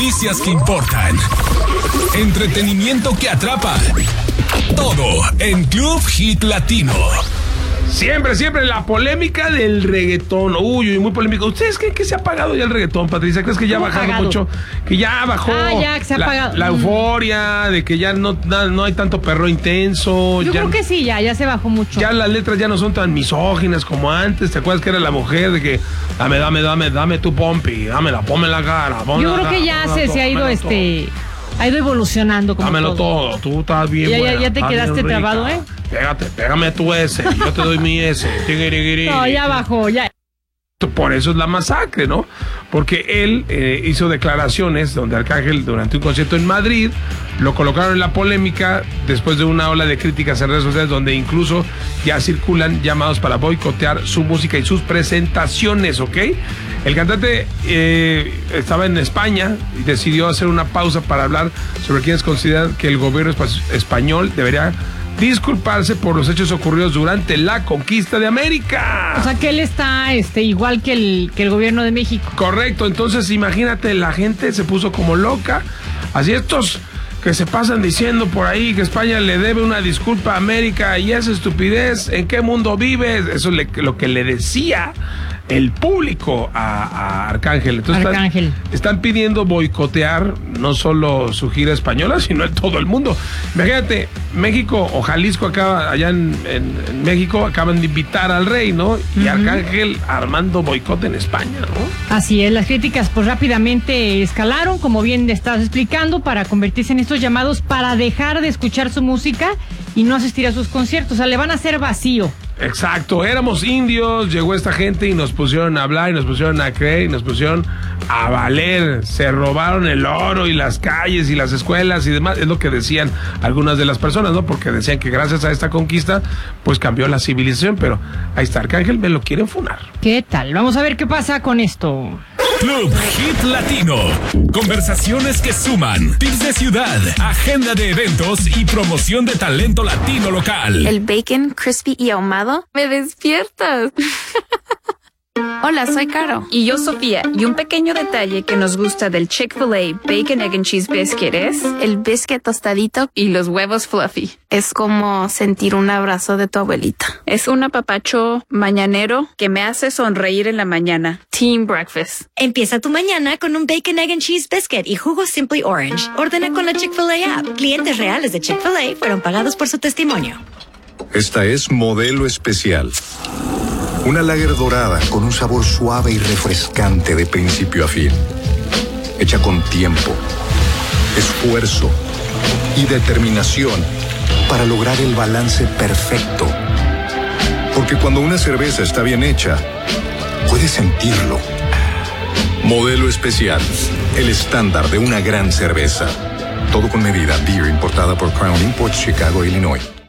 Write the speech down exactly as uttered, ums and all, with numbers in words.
Noticias que importan. Entretenimiento que atrapa. Todo en Club Hit Latino. Siempre, siempre la polémica del reggaetón. Uy, uy, muy polémico. ¿Ustedes creen que se ha apagado ya el reggaetón, Patricia? ¿Crees que ya ha bajado apagado? mucho? Que ya bajó Ah, ya, que se ha la, apagado. la Mm. euforia, de que ya no, na, no hay tanto perro intenso. Yo ya, creo que sí, ya, ya se bajó mucho. ya las letras ya no son tan misóginas como antes. ¿Te acuerdas que era la mujer de que dame, dame, dame, dame tu pompi, dámela, ponme en la cara? Yo creo que ya se, se ha ido este ha ido evolucionando como Dámelo todo. todo. Tú estás bien Ya, ya, buena, ya te estás quedaste bien rica. trabado, ¿eh? Pégate, pégame tu ese, yo te doy mi ese. Tigirigiri. No, ya bajó, ya. Por eso es la masacre, ¿no? Porque él eh, hizo declaraciones donde Arcángel, durante un concierto en Madrid, lo colocaron en la polémica después de una ola de críticas en redes sociales donde incluso ya circulan llamados para boicotear su música y sus presentaciones, ¿ok? El cantante eh, estaba en España y decidió hacer una pausa para hablar sobre quienes consideran que el gobierno espa- español debería disculparse por los hechos ocurridos durante la conquista de América. O sea que él está este igual que el que el gobierno de México. Correcto, entonces imagínate, la gente se puso como loca. Así estos que se pasan diciendo por ahí que España le debe una disculpa a América y esa estupidez, ¿en qué mundo vives? Eso es le- lo que le decía el público a, a Arcángel. Entonces Arcángel. Están, están pidiendo boicotear no solo su gira española, sino en todo el mundo. Imagínate, México o Jalisco acaba, allá en, en- en México acaban de invitar al rey, ¿no? Y Ujú. Arcángel armando boicot en España, ¿no? Así es, las críticas pues rápidamente escalaron, como bien estás explicando, para convertirse en estos llamados para dejar de escuchar su música y no asistir a sus conciertos. O sea, le van a hacer vacío. Exacto, éramos indios, llegó esta gente y nos pusieron a hablar y nos pusieron a creer y nos pusieron a valer. Se robaron el oro y las calles y las escuelas y demás. Es lo que decían algunas de las personas, ¿no? Porque decían que gracias a esta conquista, pues cambió la civilización. Pero ahí está Arcángel, me lo quieren funar. ¿Qué tal? Vamos a ver qué pasa con esto. Club Hit Latino. Conversaciones que suman. Tips de ciudad. Agenda de eventos y promoción de talento latino local. El bacon crispy y ahumado. Me despiertas. Hola, soy Caro. Y yo, Sofía, y un pequeño detalle que nos gusta del Chick-fil-A Bacon, Egg and Cheese Biscuit es El biscuit tostadito y los huevos fluffy. es como sentir un abrazo de tu abuelita. Es un apapacho mañanero que me hace sonreír en la mañana. Team Breakfast. Empieza tu mañana con un Bacon, Egg and Cheese Biscuit y jugo Simply Orange. Ordena con la Chick-fil-A app. Clientes reales de Chick-fil-A fueron pagados por su testimonio. Esta es Modelo Especial. Una lager dorada con un sabor suave y refrescante de principio a fin. Hecha con tiempo, esfuerzo y determinación para lograr el balance perfecto. Porque cuando una cerveza está bien hecha, puedes sentirlo. Modelo Especial, el estándar de una gran cerveza. Todo con medida. Beer importada por Crown Imports, Chicago, Illinois.